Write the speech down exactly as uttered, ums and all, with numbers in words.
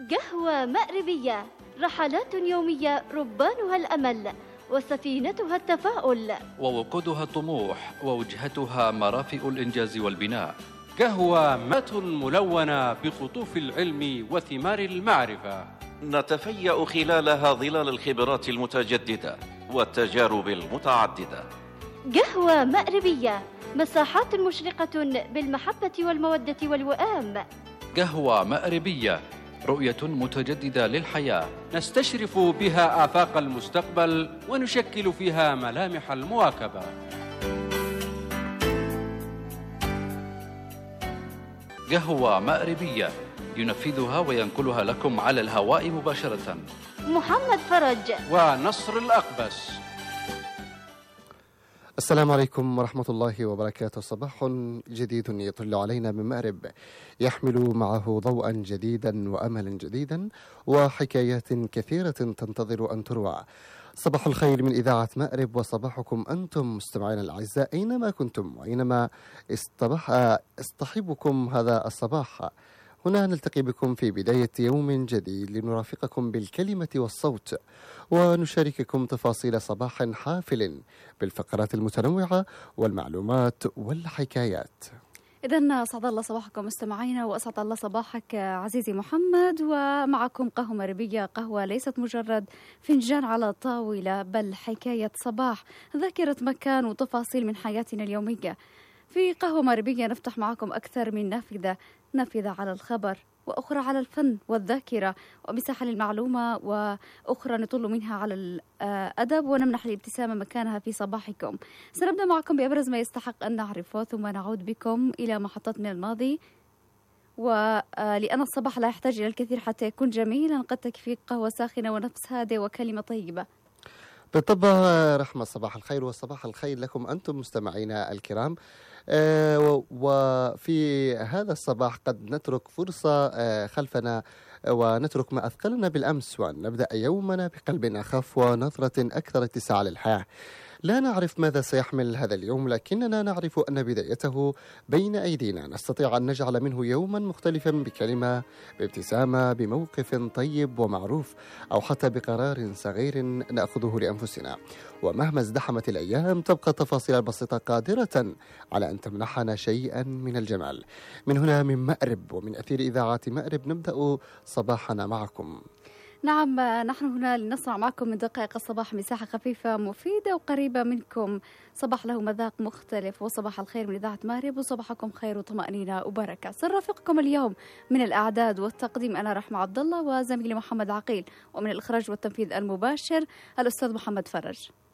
قهوة مأربية، رحلات يومية ربانها الأمل وسفينتها التفاؤل، ووقودها الطموح ووجهتها مرافئ الإنجاز والبناء. قهوة مات ملونة بقطوف العلم وثمار المعرفة، نتفيأ خلالها ظلال الخبرات المتجددة والتجارب المتعددة. قهوة مأربية، مساحات مشرقة بالمحبة والمودة والوئام. قهوة مأربية، رؤية متجددة للحياة، نستشرف بها آفاق المستقبل ونشكل فيها ملامح المواكبة. قهوة مأربية، ينفذها وينقلها لكم على الهواء مباشرة محمد فرج ونصر الأقبس. السلام عليكم ورحمة الله وبركاته. صباح جديد يطل علينا من مأرب، يحمل معه ضوءا جديدا وأملا جديدا وحكايات كثيرة تنتظر أن تروى. صباح الخير من إذاعة مأرب، وصباحكم أنتم مستمعين الأعزاء أينما كنتم وأينما اصطبح اصطحبكم هذا الصباح. هنا نلتقي بكم في بداية يوم جديد لنرافقكم بالكلمة والصوت ونشارككم تفاصيل صباح حافل بالفقرات المتنوعة والمعلومات والحكايات. إذن أسعد الله صباحكم مستمعينا، وأسعد الله صباحك عزيزي محمد. ومعكم قهوة مأربية، قهوة ليست مجرد فنجان على طاولة بل حكاية صباح، ذاكرة مكان وتفاصيل من حياتنا اليومية. في قهوة مأربية نفتح معكم أكثر من نافذة، نافذة على الخبر وأخرى على الفن والذاكرة ومساحة للمعلومة، وأخرى نطل منها على الأدب ونمنح الابتسامة مكانها في صباحكم. سنبدأ معكم بأبرز ما يستحق أن نعرفه، ثم نعود بكم إلى محطات من الماضي. ولأن الصباح لا يحتاج إلى الكثير حتى يكون جميلا، قد تكفي قهوة ساخنة ونفس هادئ وكلمة طيبة. بالطبع رحمة، صباح الخير وصباح الخير لكم أنتم مستمعينا الكرام. آه وفي هذا الصباح قد نترك فرصة آه خلفنا ونترك ما أثقلنا بالأمس، ونبدأ يومنا بقلب أخف ونظرة أكثر اتساع للحياة. لا نعرف ماذا سيحمل هذا اليوم، لكننا نعرف أن بدايته بين أيدينا. نستطيع أن نجعل منه يوما مختلفا بكلمة، بابتسامة، بموقف طيب ومعروف، أو حتى بقرار صغير نأخذه لأنفسنا. ومهما ازدحمت الأيام تبقى التفاصيل البسيطة قادرة على أن تمنحنا شيئا من الجمال. من هنا من مأرب ومن أثير إذاعة مأرب نبدأ صباحنا معكم. نعم، نحن هنا لنصنع معكم من دقائق الصباح مساحة خفيفة مفيدة وقريبة منكم، صباح له مذاق مختلف. وصباح الخير من إذاعة مأرب، وصباحكم خير وطمأنينة وبركة. سنرافقكم اليوم من الأعداد والتقديم أنا رحمة عبد الله، وزميلي محمد عقيل، ومن الإخراج والتنفيذ المباشر الأستاذ محمد فرج.